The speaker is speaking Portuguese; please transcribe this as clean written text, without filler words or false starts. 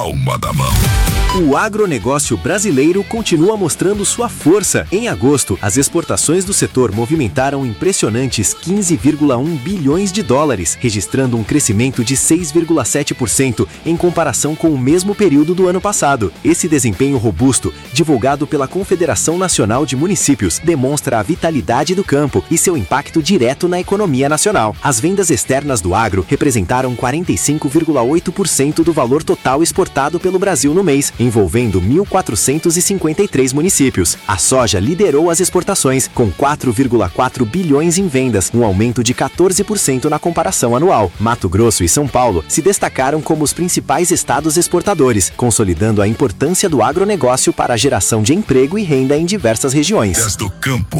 palma da mão. O agronegócio brasileiro continua mostrando sua força. Em agosto, as exportações do setor movimentaram impressionantes 15,1 bilhões de dólares, registrando um crescimento de 6,7% em comparação com o mesmo período do ano passado. Esse desempenho robusto, divulgado pela Confederação Nacional de Municípios, demonstra a vitalidade do campo e seu impacto direto na economia nacional. As vendas externas do agro representaram 45,8% do valor total exportado pelo Brasil no mês, envolvendo 1.453 municípios. A soja liderou as exportações, com 4,4 bilhões em vendas, um aumento de 14% na comparação anual. Mato Grosso e São Paulo se destacaram como os principais estados exportadores, consolidando a importância do agronegócio para a geração de emprego e renda em diversas regiões. Do campo.